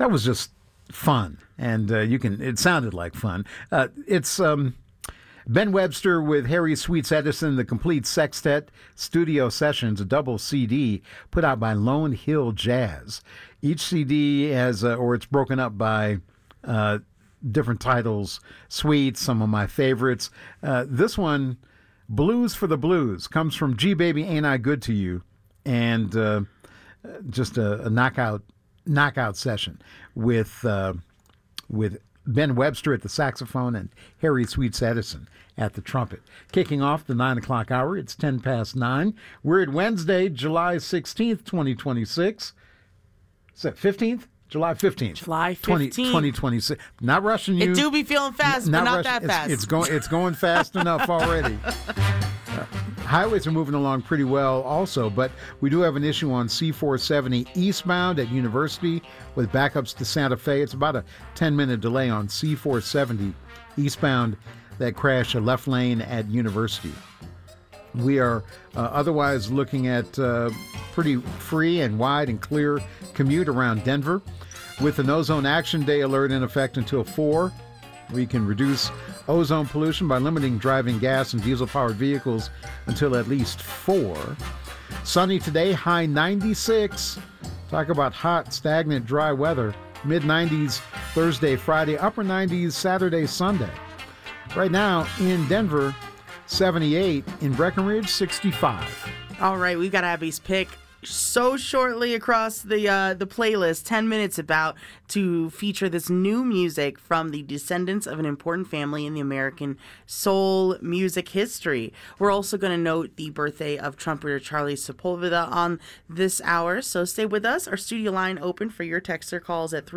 That was just fun, and it sounded like fun. It's Ben Webster with Harry Sweets Edison, the complete sextet studio sessions, a double CD put out by Lone Hill Jazz. Each CD has, or it's broken up by different titles, suites, some of my favorites. This one, Blues for the Blues, comes from G Baby Ain't I Good to You, and just a knockout session with Ben Webster at the saxophone and Harry Sweets Edison at the trumpet. Kicking off the 9 o'clock hour, it's 10 past 9. We're at Wednesday, July 16th, 2026. Is that 15th? July 15th. July 15th. 2026. Not rushing you. It do be feeling fast, but not that fast. It's going fast enough already. Highways are moving along pretty well also, but we do have an issue on C470 eastbound at University with backups to Santa Fe. It's about a 10-minute delay on C470 eastbound, that crash, a left lane at University. We are otherwise looking at pretty free and wide and clear commute around Denver with an ozone action day alert in effect until 4. We can reduce ozone pollution by limiting driving gas and diesel-powered vehicles until at least 4. Sunny today, high 96. Talk about hot, stagnant, dry weather. Mid-90s Thursday, Friday, upper 90s Saturday, Sunday. Right now in Denver, 78. In Breckenridge, 65. All right, we've got Abby's pick so shortly across the playlist, 10 minutes about, to feature this new music from the descendants of an important family in the American soul music history. We're also going to note the birthday of trumpeter Charlie Sepulveda on this hour, so stay with us. Our studio line open for your text or calls at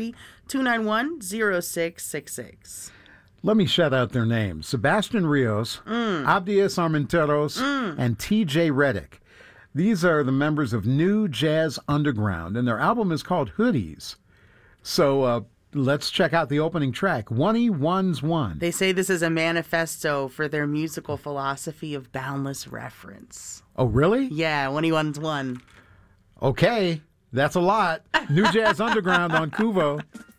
303-291-0666. Let me shout out their names. Sebastian Rios, Abdias Armenteros, and T.J. Reddick. These are the members of New Jazz Underground, and their album is called Hoodies. So let's check out the opening track, 1E1's1. They say this is a manifesto for their musical philosophy of boundless reference. Oh, really? Yeah, 1E1's1. Okay, that's a lot. New Jazz Underground on Kuvo.